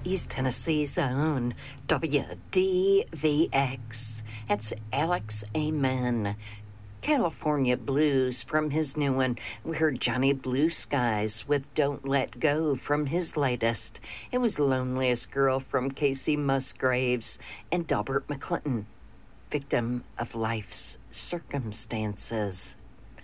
East Tennessee's own WDVX. That's Alex Amen. California Blues from his new one. We heard Johnny Blue Skies with Don't Let Go from his latest. It was Loneliest Girl from Casey Musgraves and Delbert McClinton, Victim of Life's Circumstances.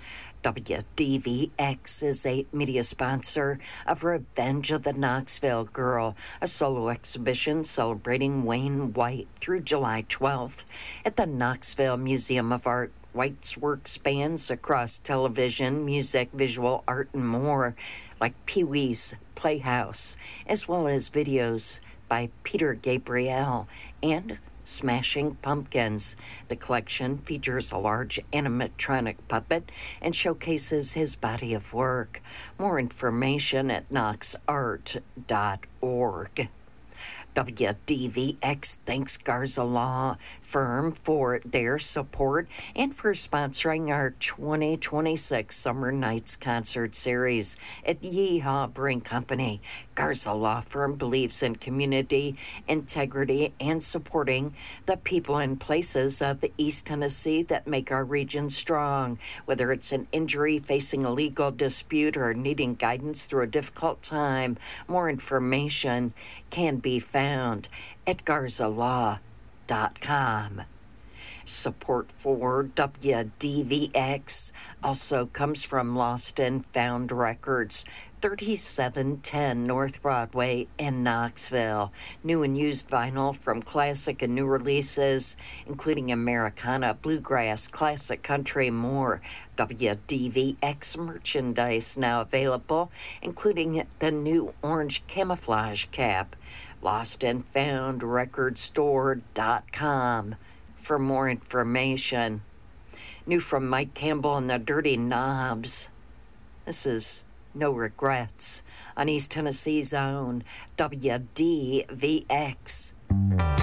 WDVX is a media sponsor of Revenge of the Knoxville Girl, a solo exhibition celebrating Wayne White through July 12th at the Knoxville Museum of Art. White's work spans across television, music, visual art, and more, like Pee-wee's Playhouse, as well as videos by Peter Gabriel and Smashing Pumpkins. The collection features a large animatronic puppet and showcases his body of work. More information at knoxart.org. WDVX thanks Garza Law Firm for their support and for sponsoring our 2026 Summer Nights concert series at Yeehaw Brewing Company. Garza Law Firm believes in community, integrity, and supporting the people and places of East Tennessee that make our region strong. Whether it's an injury, facing a legal dispute, or needing guidance through a difficult time, more information can be found at garzalaw.com. Support for WDVX also comes from Lost and Found Records, 3710 North Broadway in Knoxville. New and used vinyl from classic and new releases, including Americana, bluegrass, classic country, and more. WDVX merchandise now available, including the new orange camouflage cap. LostandFoundRecordStore.com for more information. New from Mike Campbell and the Dirty Knobs. This is No Regrets on East Tennessee's own WDVX.